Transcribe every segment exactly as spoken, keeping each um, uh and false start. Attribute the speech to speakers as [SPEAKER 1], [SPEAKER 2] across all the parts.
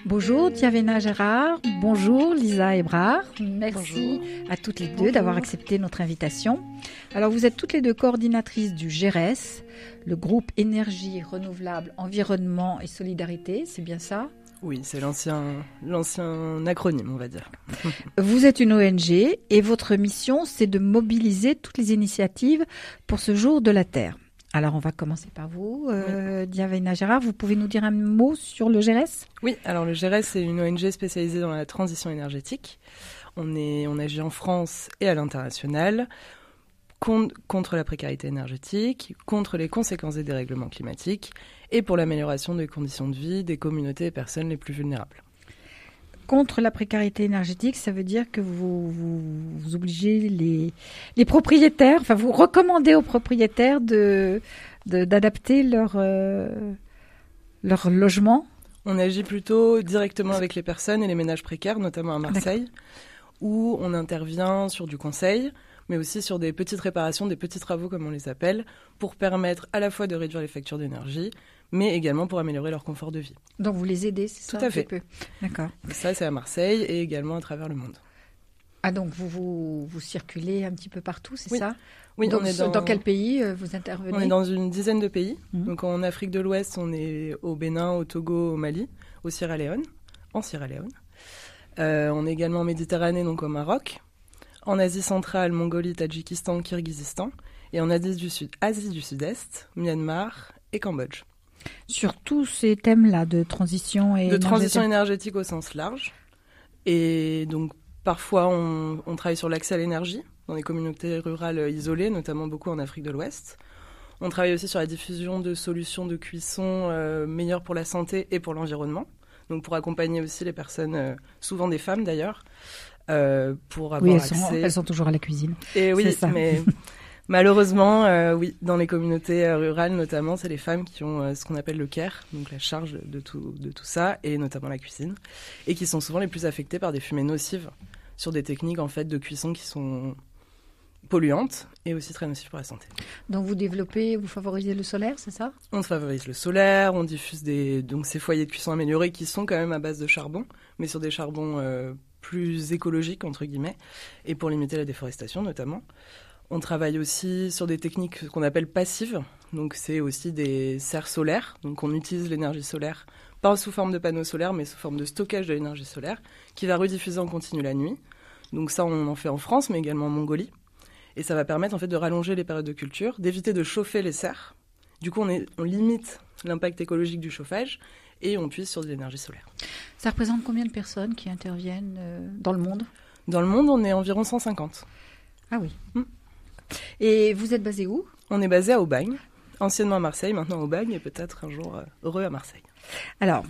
[SPEAKER 1] Bonjour Diavena Gérard, bonjour Lisa Ebrard, merci bonjour. À toutes les deux bonjour. D'avoir accepté notre invitation. Alors vous êtes toutes les deux coordinatrices du G E R E S, le groupe Énergie Renouvelable, Environnement et Solidarité, c'est bien ça ?
[SPEAKER 2] Oui, c'est l'ancien, l'ancien acronyme, on va dire.
[SPEAKER 1] Vous êtes une O N G et votre mission, c'est de mobiliser toutes les initiatives pour ce jour de la Terre. Alors, on va commencer par vous, euh, oui. Diavena Gérard. Vous pouvez nous dire un mot sur le G E R E S ?
[SPEAKER 2] Oui, alors le G E R E S, c'est une O N G spécialisée dans la transition énergétique. On, est, on agit en France et à l'international contre, contre la précarité énergétique, contre les conséquences des dérèglements climatiques et pour l'amélioration des conditions de vie des communautés et personnes les plus vulnérables.
[SPEAKER 1] Contre la précarité énergétique, ça veut dire que vous, vous, vous obligez les, les propriétaires, enfin vous recommandez aux propriétaires de, de, d'adapter leur, euh, leur logement ?
[SPEAKER 2] On agit plutôt directement avec les personnes et les ménages précaires, notamment à Marseille, D'accord. où on intervient sur du conseil, mais aussi sur des petites réparations, des petits travaux comme on les appelle, pour permettre à la fois de réduire les factures d'énergie, mais également pour améliorer leur confort de vie.
[SPEAKER 1] Donc vous les aidez, c'est ça ?
[SPEAKER 2] Tout à fait.
[SPEAKER 1] Peu. D'accord.
[SPEAKER 2] Ça, c'est à Marseille et également à travers le monde.
[SPEAKER 1] Ah, donc vous, vous, vous circulez un petit peu partout, c'est
[SPEAKER 2] oui.
[SPEAKER 1] ça ?
[SPEAKER 2] Oui,
[SPEAKER 1] donc,
[SPEAKER 2] on est dans...
[SPEAKER 1] dans quel pays euh, vous intervenez ?
[SPEAKER 2] On est dans une dizaine de pays.
[SPEAKER 1] Mmh.
[SPEAKER 2] Donc en Afrique de l'Ouest, on est au Bénin, au Togo, au Mali, au Sierra Leone, en Sierra Leone. Euh, on est également en Méditerranée, donc au Maroc. En Asie centrale, Mongolie, Tadjikistan, Kirghizistan. Et en Asie du, Sud, Asie du Sud-Est, Myanmar et Cambodge.
[SPEAKER 1] Sur tous ces thèmes-là de transition et
[SPEAKER 2] de transition énergétique au sens large. Et donc, parfois, on, on travaille sur l'accès à l'énergie dans les communautés rurales isolées, notamment beaucoup en Afrique de l'Ouest. On travaille aussi sur la diffusion de solutions de cuisson euh, meilleures pour la santé et pour l'environnement. Donc, pour accompagner aussi les personnes, euh, souvent des femmes d'ailleurs, euh, pour avoir
[SPEAKER 1] oui, elles
[SPEAKER 2] accès...
[SPEAKER 1] sont, elles sont toujours à la cuisine.
[SPEAKER 2] Et oui,
[SPEAKER 1] c'est ça.
[SPEAKER 2] mais... Malheureusement, euh, oui, dans les communautés euh, rurales notamment, c'est les femmes qui ont euh, ce qu'on appelle le care, donc la charge de tout, de tout ça, et notamment la cuisine, et qui sont souvent les plus affectées par des fumées nocives sur des techniques en fait de cuisson qui sont polluantes et aussi très nocives pour la santé.
[SPEAKER 1] Donc vous développez, vous favorisez le solaire, c'est ça ?
[SPEAKER 2] On favorise le solaire, on diffuse des, donc ces foyers de cuisson améliorés qui sont quand même à base de charbon, mais sur des charbons euh, plus écologiques entre guillemets, et pour limiter la déforestation notamment. On travaille aussi sur des techniques qu'on appelle passives. Donc, c'est aussi des serres solaires. Donc, on utilise l'énergie solaire, pas sous forme de panneaux solaires, mais sous forme de stockage de l'énergie solaire, qui va rediffuser en continu la nuit. Donc, ça, on en fait en France, mais également en Mongolie. Et ça va permettre, en fait, de rallonger les périodes de culture, d'éviter de chauffer les serres. Du coup, on, est, on limite l'impact écologique du chauffage et on puise sur de l'énergie solaire.
[SPEAKER 1] Ça représente combien de personnes qui interviennent euh, dans le monde ?
[SPEAKER 2] Dans le monde, on est environ cent cinquante.
[SPEAKER 1] Ah oui. Mmh. Et vous êtes basé où ?
[SPEAKER 2] On est basé à Aubagne, anciennement à Marseille, maintenant à Aubagne, et peut-être un jour euh, heureux à Marseille.
[SPEAKER 1] Alors,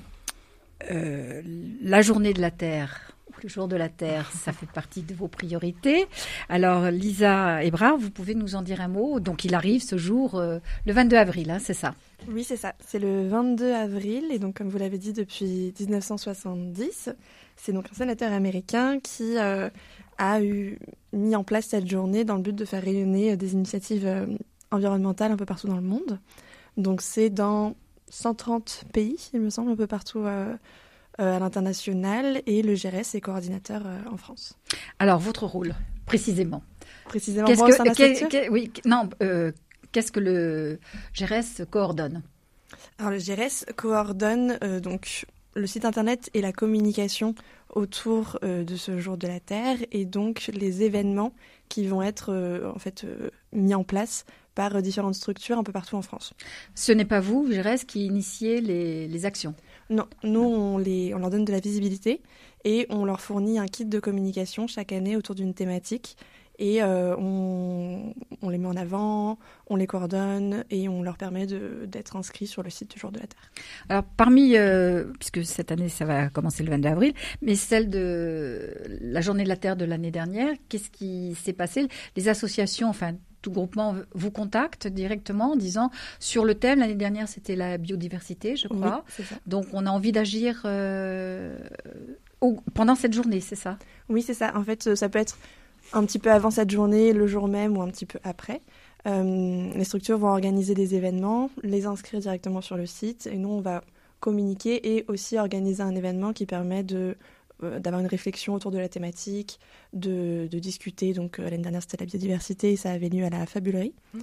[SPEAKER 1] euh, la journée de la Terre, ou le jour de la Terre, ça fait partie de vos priorités. Alors, Lisa Ebrard, vous pouvez nous en dire un mot ? Donc, il arrive ce jour, euh, le vingt-deux avril, hein, c'est ça ?
[SPEAKER 3] Oui, c'est ça. C'est le vingt-deux avril, et donc, comme vous l'avez dit, depuis dix-neuf cent soixante-dix, c'est donc un sénateur américain qui... Euh, a eu, mis en place cette journée dans le but de faire rayonner des initiatives euh, environnementales un peu partout dans le monde. Donc c'est dans cent trente pays, il me semble, un peu partout euh, euh, à l'international, et le G E R E S est coordinateur euh, en France.
[SPEAKER 1] Alors, votre rôle, précisément
[SPEAKER 3] Précisément,
[SPEAKER 1] qu'est-ce
[SPEAKER 3] moi,
[SPEAKER 1] que,
[SPEAKER 3] au sein de la
[SPEAKER 1] qu'est,
[SPEAKER 3] structure
[SPEAKER 1] qu'est, Oui, non, euh, qu'est-ce que le G E R E S coordonne ?
[SPEAKER 3] Alors, le G E R E S coordonne euh, donc le site internet et la communication autour euh, de ce jour de la Terre, et donc les événements qui vont être euh, en fait euh, mis en place par euh, différentes structures un peu partout en France.
[SPEAKER 1] Ce n'est pas vous, G E R E S, qui initiez les, les actions ?
[SPEAKER 3] Non, nous on, les, on leur donne de la visibilité et on leur fournit un kit de communication chaque année autour d'une thématique. Et euh, on, on les met en avant, on les coordonne et on leur permet de, d'être inscrits sur le site du Jour de la Terre.
[SPEAKER 1] Alors parmi, euh, puisque cette année ça va commencer le vingt-deux avril, mais celle de la Journée de la Terre de l'année dernière, qu'est-ce qui s'est passé ? Les associations, enfin tout groupement vous contacte directement en disant sur le thème, l'année dernière c'était la biodiversité, je crois.
[SPEAKER 3] Oui, c'est ça.
[SPEAKER 1] Donc on a envie d'agir euh, au, pendant cette journée, c'est ça ?
[SPEAKER 3] Oui, c'est ça. En fait, ça peut être un petit peu avant cette journée, le jour même ou un petit peu après. Euh, les structures vont organiser des événements, les inscrire directement sur le site et nous, on va communiquer et aussi organiser un événement qui permet de, euh, d'avoir une réflexion autour de la thématique, de, de discuter. Donc euh, l'année dernière, c'était la biodiversité, ça avait lieu à la Fabulerie, mmh.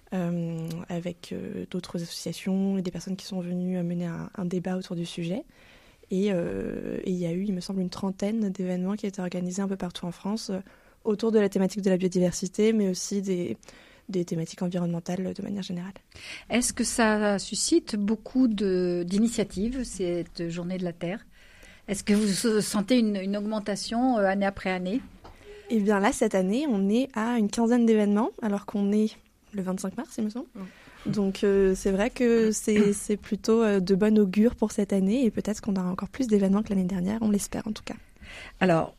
[SPEAKER 3] euh, avec euh, d'autres associations et des personnes qui sont venues mener un, un débat autour du sujet. Et euh, il y a eu, il me semble, une trentaine d'événements qui étaient organisés un peu partout en France euh, autour de la thématique de la biodiversité, mais aussi des... des thématiques environnementales de manière générale.
[SPEAKER 1] Est-ce que ça suscite beaucoup de, d'initiatives, cette journée de la Terre ? Est-ce que vous sentez une, une augmentation euh, année après année ?
[SPEAKER 3] Eh bien là, cette année, on est à une quinzaine d'événements, alors qu'on est le vingt-cinq mars, il me semble. Mmh. Donc euh, c'est vrai que c'est, c'est plutôt euh, de bon augure pour cette année, et peut-être qu'on aura encore plus d'événements que l'année dernière, on l'espère en tout cas.
[SPEAKER 1] Alors,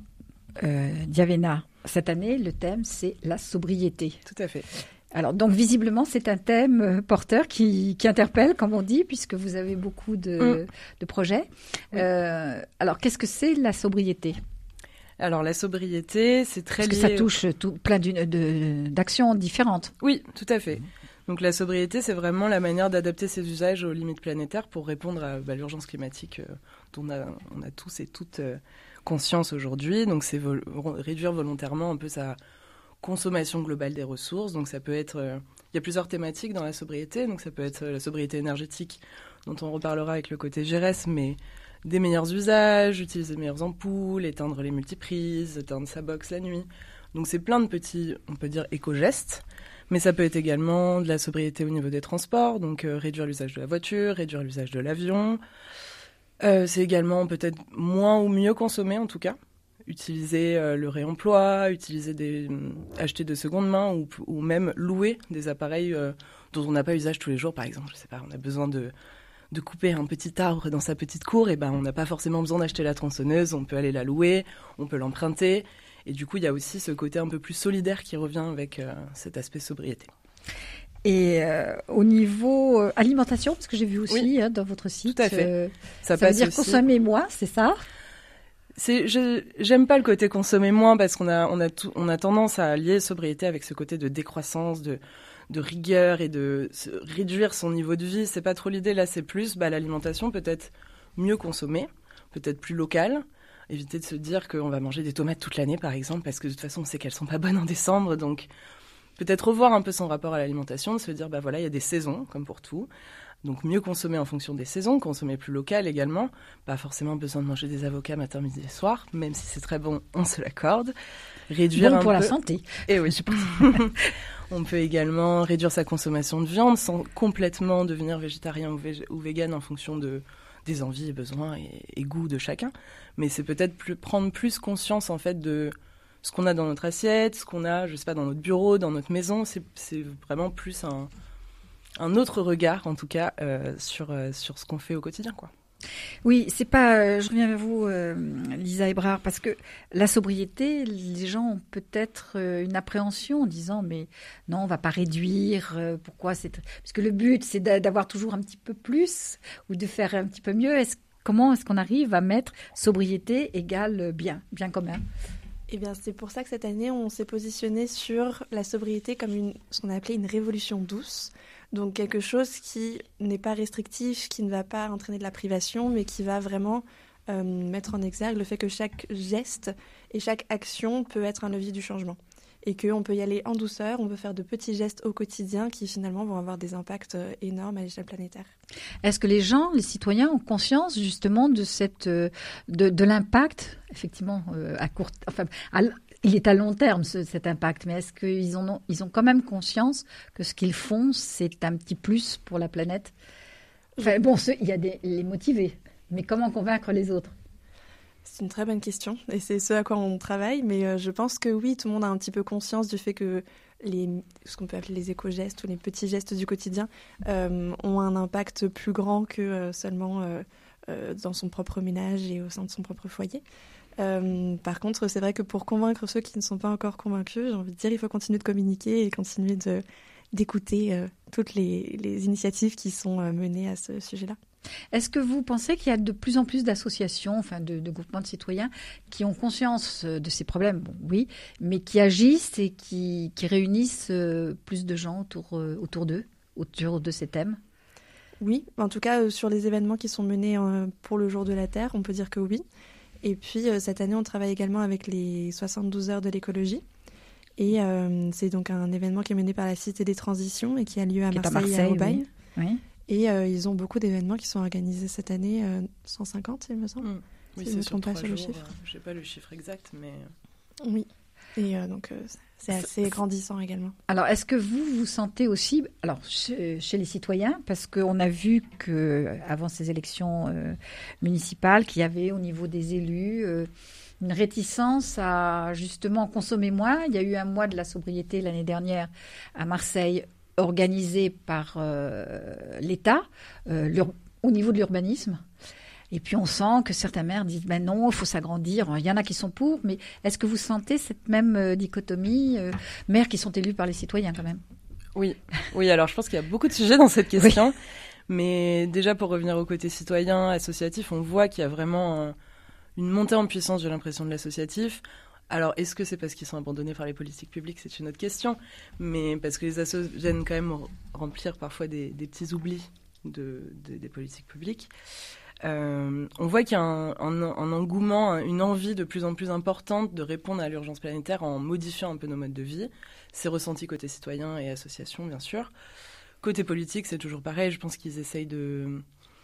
[SPEAKER 1] euh, Diavena, cette année, le thème, c'est la sobriété.
[SPEAKER 2] Tout à fait.
[SPEAKER 1] Alors, donc, visiblement, c'est un thème porteur qui, qui interpelle, comme on dit, puisque vous avez beaucoup de, mmh. de projets. Oui. Euh, alors, qu'est-ce que c'est la sobriété ?
[SPEAKER 2] Alors, la sobriété, c'est très
[SPEAKER 1] Parce
[SPEAKER 2] lié...
[SPEAKER 1] que ça touche tout, plein de, d'actions différentes.
[SPEAKER 2] Oui, tout à fait. Donc, la sobriété, c'est vraiment la manière d'adapter ses usages aux limites planétaires pour répondre à bah, l'urgence climatique euh, dont on a, on a tous et toutes... Euh, conscience aujourd'hui, donc c'est vol- réduire volontairement un peu sa consommation globale des ressources. Donc ça peut être, euh, il y a plusieurs thématiques dans la sobriété, donc ça peut être la sobriété énergétique, dont on reparlera avec le côté G R S, mais des meilleurs usages, utiliser de meilleures ampoules, éteindre les multiprises, éteindre sa box la nuit. Donc c'est plein de petits, on peut dire, éco-gestes, mais ça peut être également de la sobriété au niveau des transports, donc euh, réduire l'usage de la voiture, réduire l'usage de l'avion. Euh, c'est également peut-être moins ou mieux consommer, en tout cas. Utiliser euh, le réemploi, utiliser des, euh, acheter de seconde main ou, ou même louer des appareils euh, dont on n'a pas usage tous les jours. Par exemple, je sais pas, on a besoin de, de couper un petit arbre dans sa petite cour, et ben on n'a pas forcément besoin d'acheter la tronçonneuse, on peut aller la louer, on peut l'emprunter. Et du coup, il y a aussi ce côté un peu plus solidaire qui revient avec euh, cet aspect sobriété.
[SPEAKER 1] Et euh, au niveau euh, alimentation, parce que j'ai vu aussi oui, hein, dans votre site,
[SPEAKER 2] tout à fait.
[SPEAKER 1] Euh,
[SPEAKER 2] ça,
[SPEAKER 1] ça
[SPEAKER 2] passe
[SPEAKER 1] veut dire
[SPEAKER 2] aussi.
[SPEAKER 1] Consommer moins, c'est ça ?
[SPEAKER 2] C'est, je, j'aime pas le côté consommer moins parce qu'on a, on a, tout, on a tendance à lier sobriété avec ce côté de décroissance, de, de rigueur et de se, réduire son niveau de vie. C'est pas trop l'idée. Là, c'est plus bah, l'alimentation peut-être mieux consommée, peut-être plus locale. Éviter de se dire qu'on va manger des tomates toute l'année, par exemple, parce que de toute façon, on sait qu'elles sont pas bonnes en décembre, donc. Peut-être revoir un peu son rapport à l'alimentation, de se dire, bah voilà, il y a des saisons, comme pour tout. Donc mieux consommer en fonction des saisons, consommer plus local également. Pas forcément besoin de manger des avocats matin, midi et soir, même si c'est très bon, on se l'accorde. Réduire
[SPEAKER 1] bon
[SPEAKER 2] un
[SPEAKER 1] pour
[SPEAKER 2] peu...
[SPEAKER 1] la santé.
[SPEAKER 2] Et oui, je pense. On peut également réduire sa consommation de viande sans complètement devenir végétarien ou, vég... ou vegan en fonction de... des envies et besoins et, et goûts de chacun. Mais c'est peut-être plus... prendre plus conscience en fait de... ce qu'on a dans notre assiette, ce qu'on a, je sais pas, dans notre bureau, dans notre maison, c'est, c'est vraiment plus un, un autre regard, en tout cas, euh, sur, euh, sur ce qu'on fait au quotidien, quoi.
[SPEAKER 1] Oui, c'est pas. Euh, je reviens vers vous, euh, Lisa Ebrard, parce que la sobriété, les gens ont peut-être euh, une appréhension en disant, mais non, on va pas réduire. Euh, pourquoi c'est parce que le but, c'est d'avoir toujours un petit peu plus ou de faire un petit peu mieux. Est-ce, comment est-ce qu'on arrive à mettre sobriété égale bien, bien commun?
[SPEAKER 3] Eh bien, c'est pour ça que cette année, on s'est positionné sur la sobriété comme une, ce qu'on a appelé une révolution douce. Donc, quelque chose qui n'est pas restrictif, qui ne va pas entraîner de la privation, mais qui va vraiment euh, mettre en exergue le fait que chaque geste et chaque action peut être un levier du changement. Et qu'on peut y aller en douceur, on peut faire de petits gestes au quotidien qui finalement vont avoir des impacts énormes à l'échelle planétaire.
[SPEAKER 1] Est-ce que les gens, les citoyens ont conscience justement de, cette, de, de l'impact, effectivement, euh, à court, enfin, à, il est à long terme ce, cet impact, mais est-ce qu'ils ont, ils ont quand même conscience que ce qu'ils font, c'est un petit plus pour la planète? Enfin, bon, ce, il y a des, les motivés, mais comment convaincre les autres?
[SPEAKER 3] C'est une très bonne question et c'est ce à quoi on travaille, mais euh, je pense que oui, tout le monde a un petit peu conscience du fait que les, ce qu'on peut appeler les éco-gestes ou les petits gestes du quotidien euh, ont un impact plus grand que euh, seulement euh, euh, dans son propre ménage et au sein de son propre foyer. Euh, par contre, c'est vrai que pour convaincre ceux qui ne sont pas encore convaincus, j'ai envie de dire il faut continuer de communiquer et continuer de, d'écouter euh, toutes les, les initiatives qui sont euh, menées à ce sujet-là.
[SPEAKER 1] Est-ce que vous pensez qu'il y a de plus en plus d'associations, enfin de, de groupements de citoyens qui ont conscience de ces problèmes? Bon, oui, mais qui agissent et qui, qui réunissent plus de gens autour, autour d'eux, autour de ces thèmes?
[SPEAKER 3] Oui, en tout cas, euh, sur les événements qui sont menés euh, pour le Jour de la Terre, on peut dire que oui. Et puis, euh, cette année, on travaille également avec les soixante-douze heures de l'écologie. Et euh, c'est donc un événement qui est mené par la Cité des Transitions et qui a lieu à
[SPEAKER 1] Qui est à
[SPEAKER 3] Marseille, et à
[SPEAKER 1] Marseille,
[SPEAKER 3] Aubagne.
[SPEAKER 1] oui. Oui.
[SPEAKER 3] Et euh, ils ont beaucoup d'événements qui sont organisés cette année, euh, cent cinquante, il me semble.
[SPEAKER 2] Mmh. Oui,
[SPEAKER 3] Si je
[SPEAKER 2] c'est
[SPEAKER 3] me
[SPEAKER 2] sur
[SPEAKER 3] trompe pas
[SPEAKER 2] trois
[SPEAKER 3] sur le
[SPEAKER 2] jours,
[SPEAKER 3] chiffre.
[SPEAKER 2] euh, je sais pas le chiffre exact, mais...
[SPEAKER 3] Oui. Et euh, donc, euh, c'est assez grandissant également.
[SPEAKER 1] Alors, est-ce que vous vous sentez aussi, alors chez, chez les citoyens, parce qu'on a vu que avant ces élections euh, municipales, qu'il y avait au niveau des élus euh, une réticence à justement consommer moins. Il y a eu un mois de la sobriété l'année dernière à Marseille, organisé par euh, l'État euh, au niveau de l'urbanisme. Et puis on sent que certains maires disent ben non, il faut s'agrandir. Il y en a qui sont pour, mais est-ce que vous sentez cette même euh, dichotomie, euh, maires qui sont élus par les citoyens quand même?
[SPEAKER 2] Oui, oui. Alors je pense qu'il y a beaucoup de sujets dans cette question, oui. Mais déjà pour revenir au côté citoyen, associatif, on voit qu'il y a vraiment un, une montée en puissance, j'ai l'impression, de l'associatif. Alors est-ce que c'est parce qu'ils sont abandonnés par les politiques publiques? C'est une autre question, mais parce que les assos viennent quand même remplir parfois des, des petits oublis de, de, des politiques publiques. Euh, on voit qu'il y a un, un, un engouement, une envie de plus en plus importante de répondre à l'urgence planétaire en modifiant un peu nos modes de vie. C'est ressenti côté citoyen et association, bien sûr. Côté politique, c'est toujours pareil. Je pense qu'ils essayent de,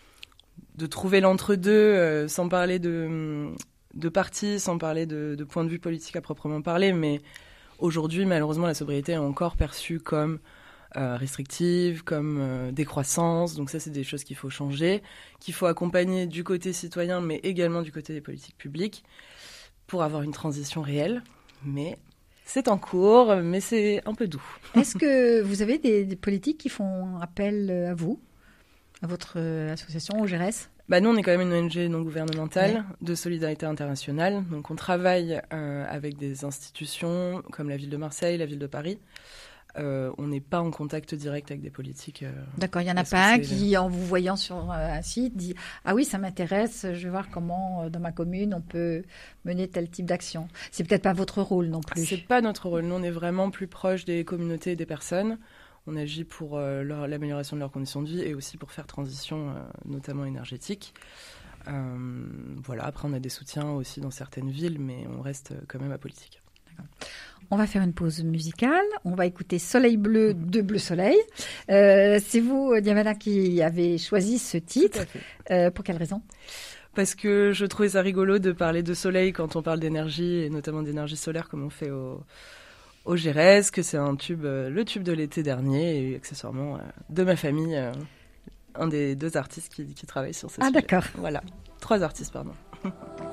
[SPEAKER 2] de trouver l'entre-deux, euh, sans parler de, de parti, sans parler de, de point de vue politique à proprement parler. Mais aujourd'hui, malheureusement, la sobriété est encore perçue comme... Euh, restrictive, comme euh, décroissance. Donc ça, c'est des choses qu'il faut changer, qu'il faut accompagner du côté citoyen, mais également du côté des politiques publiques, pour avoir une transition réelle. Mais c'est en cours, mais c'est un peu doux.
[SPEAKER 1] Est-ce que vous avez des, des politiques qui font appel à vous, à votre euh, association, au G R E S?
[SPEAKER 2] Bah nous, on est quand même une O N G non gouvernementale, ouais, de solidarité internationale. Donc on travaille euh, avec des institutions comme la ville de Marseille, la ville de Paris. Euh, on n'est pas en contact direct avec des politiques. Euh,
[SPEAKER 1] D'accord, il n'y en a pas un qui, en vous voyant sur un site, dit « Ah oui, ça m'intéresse, je vais voir comment, dans ma commune, on peut mener tel type d'action. » C'est peut-être pas votre rôle non plus.
[SPEAKER 2] C'est pas notre rôle. Nous, on est vraiment plus proche des communautés et des personnes. On agit pour euh, leur, l'amélioration de leurs conditions de vie et aussi pour faire transition, euh, notamment énergétique. Euh, voilà, après, on a des soutiens aussi dans certaines villes, mais on reste quand même apolitique.
[SPEAKER 1] D'accord. On va faire une pause musicale. On va écouter Soleil bleu de Bleu Soleil. Euh, c'est vous, Diamana, qui avez choisi ce titre. Euh, pour quelle raison?
[SPEAKER 2] Parce que je trouvais ça rigolo de parler de soleil quand on parle d'énergie, et notamment d'énergie solaire comme on fait au, au G R E S, que c'est un tube, le tube de l'été dernier, et accessoirement de ma famille, un des deux artistes qui, qui travaillent sur ce
[SPEAKER 1] ah,
[SPEAKER 2] sujet.
[SPEAKER 1] Ah d'accord.
[SPEAKER 2] Voilà, trois artistes, pardon.